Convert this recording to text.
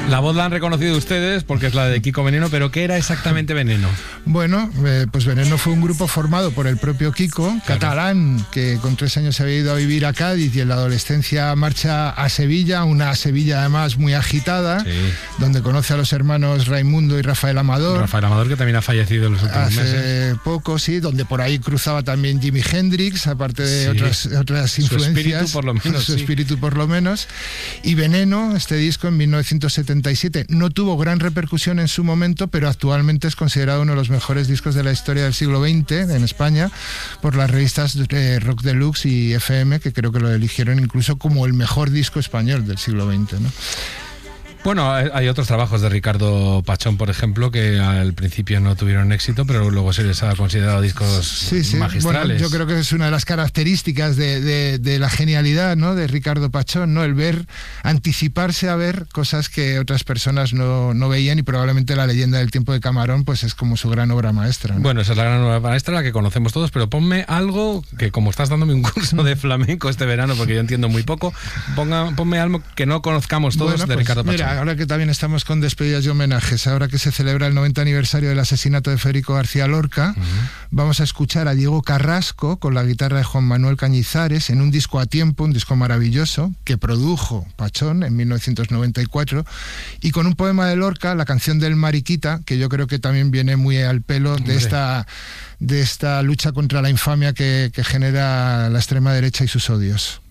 La voz la han reconocido ustedes porque es la de Kiko Veneno, pero ¿qué era exactamente Veneno? Bueno, pues Veneno fue un grupo formado por el propio Kiko, catalán, que con 3 años se había ido a vivir a Cádiz y en la adolescencia marcha a Sevilla, una Sevilla además muy agitada, sí, donde conoce a los hermanos Raimundo y Rafael Amador. Rafael Amador, que también ha fallecido en los últimos meses. Hace poco, sí, donde por ahí cruzaba también Jimi Hendrix, aparte de otras influencias. Su espíritu por lo menos. Y Veneno, este disco en 1977, no tuvo gran repercusión en su momento, pero actualmente es considerado uno de los mejores discos de la historia del siglo XX en España por las revistas Rock Deluxe y FM, que creo que lo eligieron incluso como el mejor disco español del siglo XX, ¿no? Bueno, hay otros trabajos de Ricardo Pachón, por ejemplo, que al principio no tuvieron éxito, pero luego se les ha considerado discos magistrales. Bueno, yo creo que es una de las características de la genialidad, ¿no?, de Ricardo Pachón, ¿no? El anticiparse a ver cosas que otras personas no veían, y probablemente La leyenda del tiempo de Camarón pues es como su gran obra maestra, ¿no? Bueno, esa es la gran obra maestra, la que conocemos todos, pero ponme algo que, como estás dándome un curso de flamenco este verano, porque yo entiendo muy poco, ponme algo que no conozcamos todos de Ricardo Pachón. Mira, ahora que también estamos con despedidas y homenajes, ahora que se celebra el 90 aniversario del asesinato de Federico García Lorca, vamos a escuchar a Diego Carrasco con la guitarra de Juan Manuel Cañizares en un disco a tiempo, un disco maravilloso que produjo Pachón en 1994, y con un poema de Lorca, la canción del Mariquita, que yo creo que también viene muy al pelo de esta lucha contra la infamia que genera la extrema derecha y sus odios.